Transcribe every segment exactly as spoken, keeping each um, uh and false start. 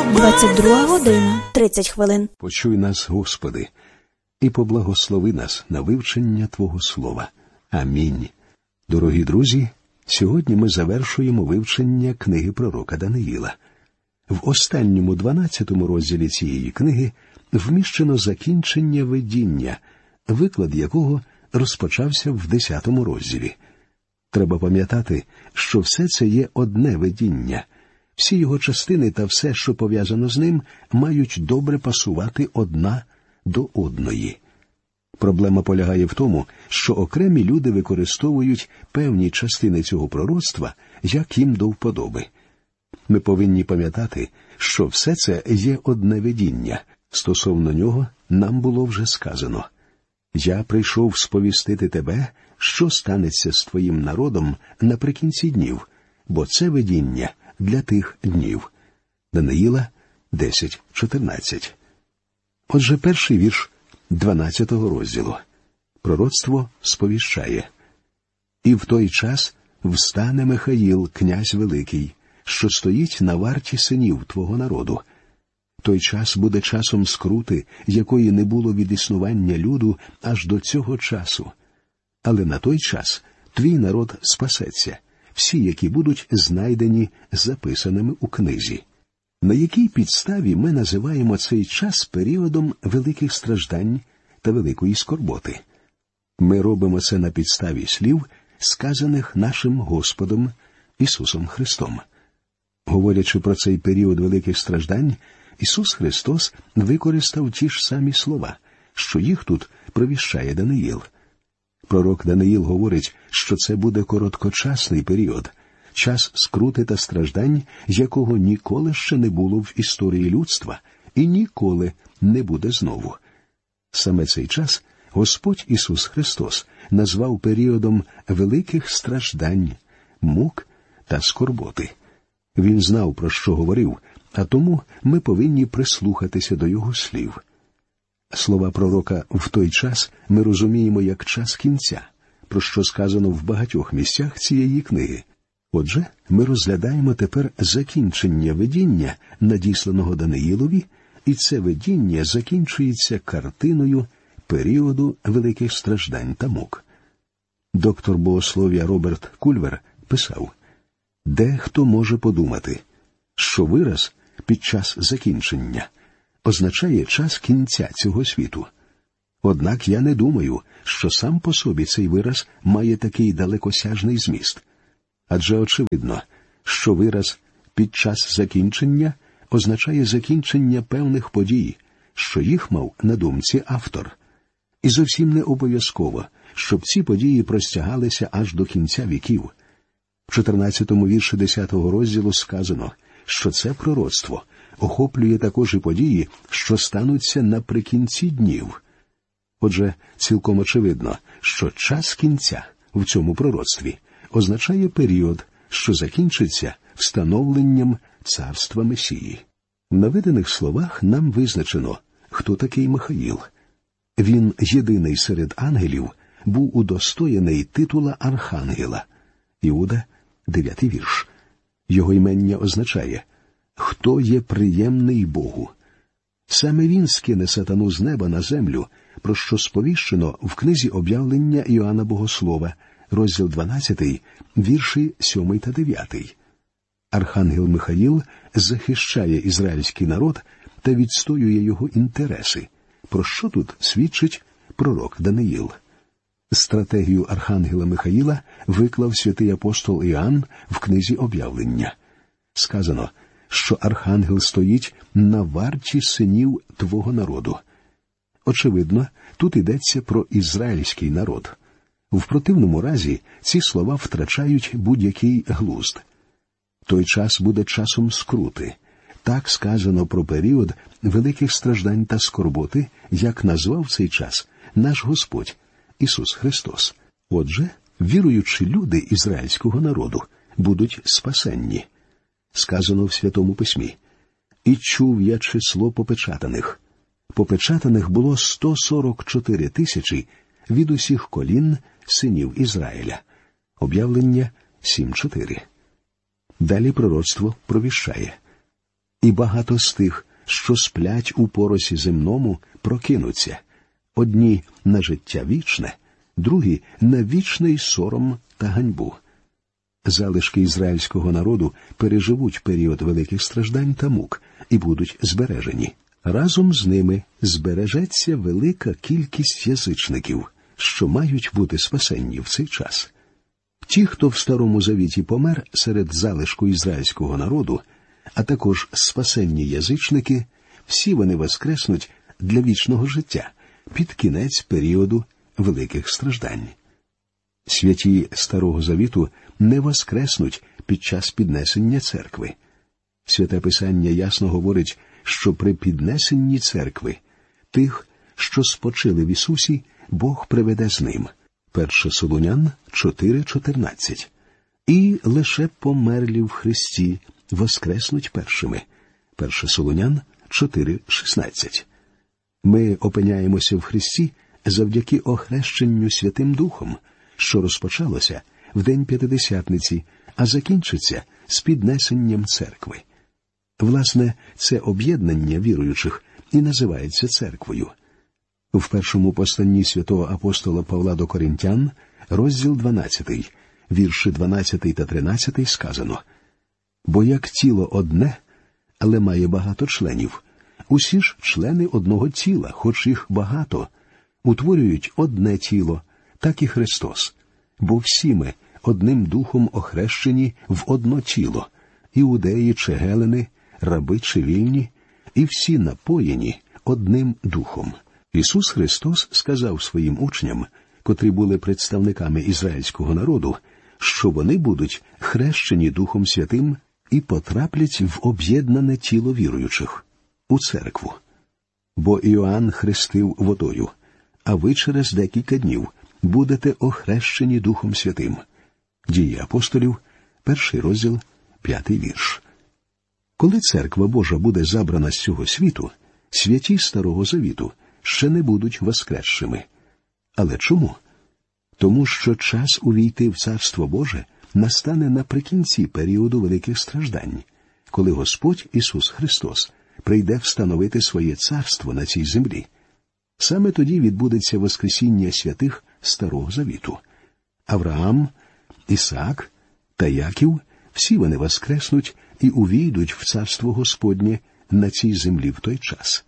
двадцять друга година, тридцять хвилин. Почуй нас, Господи, і поблагослови нас на вивчення Твого Слова. Амінь. Дорогі друзі, сьогодні ми завершуємо вивчення книги пророка Даниїла. В останньому дванадцятому розділі цієї книги вміщено закінчення видіння, виклад якого розпочався в десятому розділі. Треба пам'ятати, що все це є одне видіння. Всі його частини та все, що пов'язано з ним, мають добре пасувати одна до одної. Проблема полягає в тому, що окремі люди використовують певні частини цього пророцтва, як їм до вподоби. Ми повинні пам'ятати, що все це є одне видіння. Стосовно нього нам було вже сказано: «Я прийшов сповістити тебе, що станеться з твоїм народом наприкінці днів, бо це видіння для тих днів». Даниїла десять чотирнадцять. Отже, перший вірш дванадцятого розділу. Пророцтво сповіщає: «І в той час встане Михаїл, князь великий, що стоїть на варті синів твого народу. Той час буде часом скрути, якої не було від існування люду аж до цього часу. Але на той час твій народ спасеться, всі, які будуть знайдені записаними у книзі». На якій підставі ми називаємо цей час періодом великих страждань та великої скорботи? Ми робимо це на підставі слів, сказаних нашим Господом Ісусом Христом. Говорячи про цей період великих страждань, Ісус Христос використав ті ж самі слова, що їх тут провіщає Даниїл. Пророк Даниїл говорить, що це буде короткочасний період, час скрути та страждань, якого ніколи ще не було в історії людства і ніколи не буде знову. Саме цей час Господь Ісус Христос назвав періодом великих страждань, мук та скорботи. Він знав, про що говорив, а тому ми повинні прислухатися до його слів. Слова пророка «в той час» ми розуміємо як час кінця, про що сказано в багатьох місцях цієї книги. Отже, ми розглядаємо тепер закінчення видіння, надісланого Даниїлові, і це видіння закінчується картиною періоду великих страждань та мук. Доктор богослов'я Роберт Кульвер писав: «Дехто може подумати, що вираз під час закінчення означає час кінця цього світу. Однак я не думаю, що сам по собі цей вираз має такий далекосяжний зміст. Адже очевидно, що вираз «під час закінчення» означає закінчення певних подій, що їх мав на думці автор. І зовсім не обов'язково, щоб ці події простягалися аж до кінця віків. В чотирнадцятому вірші десятого розділу сказано, що це пророцтво охоплює також і події, що стануться наприкінці днів. Отже, цілком очевидно, що час кінця в цьому пророцтві означає період, що закінчиться встановленням царства Месії. В наведених словах нам визначено, хто такий Михаїл. Він єдиний серед ангелів був удостоєний титула архангела. Іуда, дев'ятий вірш. Його імення означає «хто є приємний Богу». Саме він скине сатану з неба на землю, про що сповіщено в книзі об'явлення Іоанна Богослова, розділ дванадцятий, вірші сьомий та дев'ятий. Архангел Михаїл захищає ізраїльський народ та відстоює його інтереси, про що тут свідчить пророк Даниїл. Стратегію архангела Михаїла виклав святий апостол Іоанн в книзі об'явлення. Сказано, що архангел стоїть на варті синів твого народу. Очевидно, тут йдеться про ізраїльський народ. В противному разі ці слова втрачають будь-який глузд. Той час буде часом скрути. Так сказано про період великих страждань та скорботи, як назвав цей час наш Господь Ісус Христос. Отже, віруючі люди ізраїльського народу будуть спасенні. Сказано в Святому Письмі: «І чув я число попечатаних». Попечатаних було сто сорок чотири тисячі від усіх колін синів Ізраїля. Об'явлення сім чотири. Далі пророцтво провіщає: І багато з тих, що сплять у поросі земному, прокинуться. Одні на життя вічне, другі на вічний сором та ганьбу. Залишки ізраїльського народу переживуть період великих страждань та мук і будуть збережені. Разом з ними збережеться велика кількість язичників, що мають бути спасенні в цей час. Ті, хто в Старому Завіті помер серед залишку ізраїльського народу, а також спасенні язичники, всі вони воскреснуть для вічного життя під кінець періоду великих страждань. Святі Старого Завіту не воскреснуть під час піднесення церкви. Святе Писання ясно говорить, що при піднесенні церкви тих, що спочили в Ісусі, Бог приведе з ним. Перше Солунян чотири чотирнадцять. І лише померлі в Христі воскреснуть першими. Перше Солунян чотири шістнадцять. Ми опиняємося в Христі завдяки охрещенню Святим Духом, що розпочалося в День П'ятидесятниці, а закінчиться з піднесенням церкви. Власне, це об'єднання віруючих і називається церквою. В першому посланні святого апостола Павла до Коринтян, розділ дванадцятий, вірші дванадцятий та тринадцятий сказано: «Бо як тіло одне, але має багато членів, усі ж члени одного тіла, хоч їх багато, утворюють одне тіло, так і Христос. Бо всі ми одним духом охрещені в одно тіло, іудеї чи гелени, раби чи вільні, і всі напоєні одним духом». Ісус Христос сказав своїм учням, котрі були представниками ізраїльського народу, що вони будуть хрещені Духом Святим і потраплять в об'єднане тіло віруючих – у церкву. Бо Іоанн хрестив водою, а ви через декілька днів будете охрещені Духом Святим. Дії апостолів, перший розділ, п'ятий вірш. Коли церква Божа буде забрана з цього світу, святі Старого Завіту ще не будуть воскресшими. Але чому? Тому що час увійти в Царство Боже настане наприкінці періоду великих страждань, коли Господь Ісус Христос прийде встановити своє царство на цій землі. Саме тоді відбудеться воскресіння святих Старого Завіту. Авраам, Ісаак та Яків – всі вони воскреснуть і увійдуть в Царство Господнє на цій землі в той час.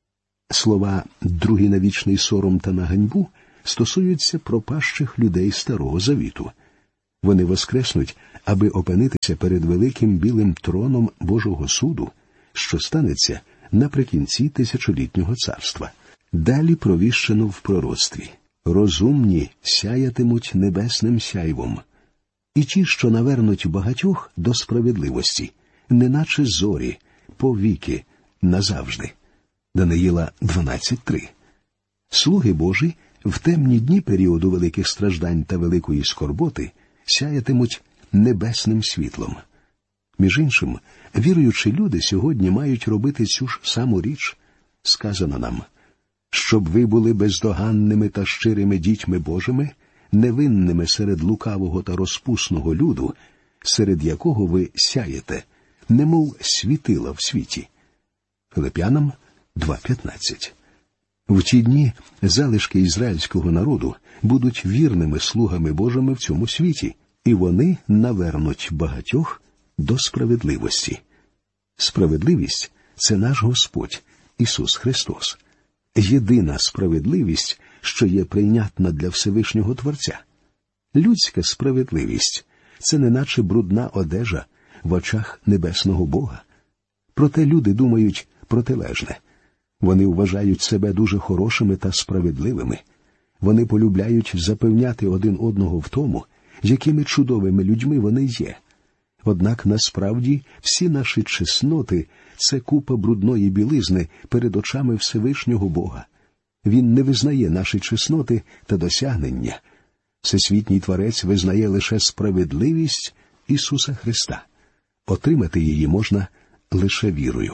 Слова «другий на вічний сором та на ганьбу» стосуються пропащих людей Старого Завіту. Вони воскреснуть, аби опинитися перед великим білим троном Божого суду, що станеться наприкінці тисячолітнього царства. Далі провіщено в пророцтві: «Розумні сяятимуть небесним сяйвом, і ті, що навернуть багатьох до справедливості, неначе зорі, повіки, назавжди». Даниїла дванадцять три. Слуги Божі в темні дні періоду великих страждань та великої скорботи сяятимуть небесним світлом. Між іншим, віруючі люди сьогодні мають робити цю ж саму річ. Сказано нам: «Щоб ви були бездоганними та щирими дітьми Божими, невинними серед лукавого та розпусного люду, серед якого ви сяєте, немов світила в світі». Филип'янам два п'ятнадцять. В ті дні залишки ізраїльського народу будуть вірними слугами Божими в цьому світі, і вони навернуть багатьох до справедливості. Справедливість – це наш Господь, Ісус Христос. Єдина справедливість, що є прийнятна для Всевишнього Творця. Людська справедливість – це неначе брудна одежа в очах небесного Бога. Проте люди думають протилежне. Вони вважають себе дуже хорошими та справедливими. Вони полюбляють запевняти один одного в тому, якими чудовими людьми вони є. Однак насправді всі наші чесноти – це купа брудної білизни перед очами Всевишнього Бога. Він не визнає наші чесноти та досягнення. Всесвітній Творець визнає лише справедливість Ісуса Христа. Отримати її можна лише вірою.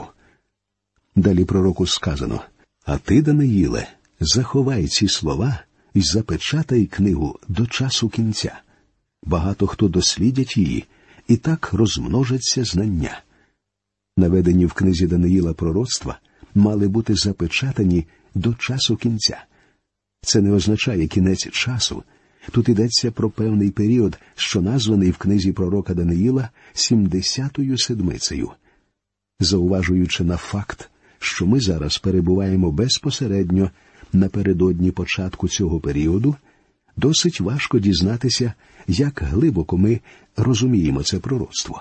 Далі пророку сказано: «А ти, Даниїле, заховай ці слова і запечатай книгу до часу кінця. Багато хто дослідять її, і так розмножаться знання». Наведені в книзі Даниїла пророцтва мали бути запечатані до часу кінця. Це не означає кінець часу. Тут йдеться про певний період, що названий в книзі пророка Даниїла сімдесятою седмицею. Зауважуючи на факт, що ми зараз перебуваємо безпосередньо напередодні початку цього періоду, досить важко дізнатися, як глибоко ми розуміємо це пророцтво.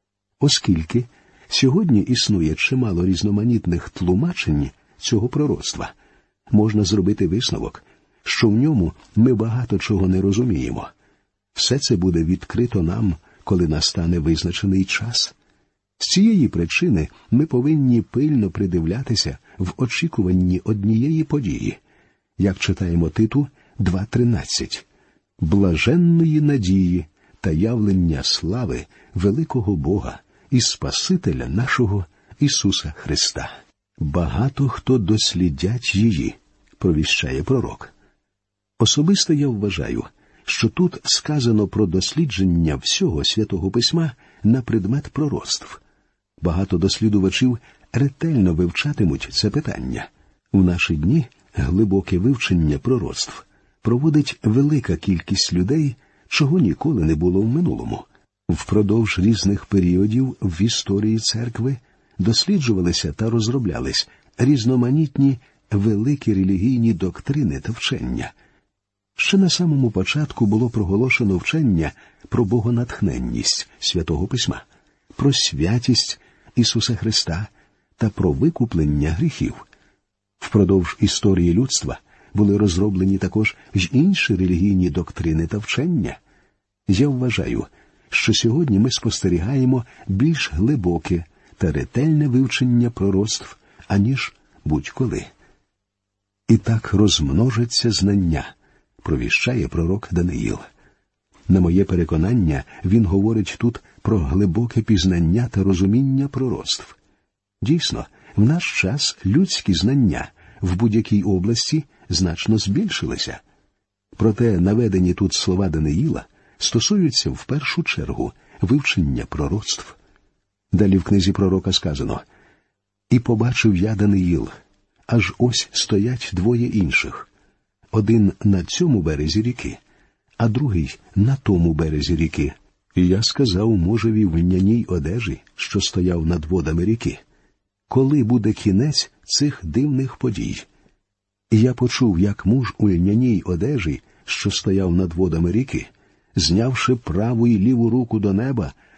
Оскільки сьогодні існує чимало різноманітних тлумачень цього пророцтва, можна зробити висновок, що в ньому ми багато чого не розуміємо. Все це буде відкрито нам, коли настане визначений час. З цієї причини ми повинні пильно придивлятися в очікуванні однієї події, як читаємо Титу два тринадцять, «Блаженної надії та явлення слави великого Бога і Спасителя нашого Ісуса Христа. Багато хто дослідять її», – провіщає пророк. Особисто я вважаю, що тут сказано про дослідження всього Святого Письма на предмет пророцтв. Багато дослідувачів ретельно вивчатимуть це питання. У наші дні глибоке вивчення пророцтв проводить велика кількість людей, чого ніколи не було в минулому. Впродовж різних періодів в історії церкви досліджувалися та розроблялись різноманітні великі релігійні доктрини та вчення. Ще на самому початку було проголошено вчення про богонатхненність Святого Письма, про святість Ісуса Христа та про викуплення гріхів. Впродовж історії людства були розроблені також й інші релігійні доктрини та вчення. Я вважаю, що сьогодні ми спостерігаємо більш глибоке та ретельне вивчення пророцтв, аніж будь-коли. І так розмножаться знання, провіщає пророк Даниїл. На моє переконання, він говорить тут про глибоке пізнання та розуміння пророцтв. Дійсно, в наш час людські знання в будь-якій області значно збільшилися. Проте наведені тут слова Даниїла стосуються в першу чергу вивчення пророцтв. Далі в книзі пророка сказано: «І побачив я Даниїл, аж ось стоять двоє інших, один на цьому березі ріки, а другий на тому березі ріки. І я сказав мужеві в льняній одежі, що стояв над водами ріки: коли буде кінець цих дивних подій? І я почув, як муж у льняній одежі, що стояв над водами ріки, знявши праву і ліву руку до неба,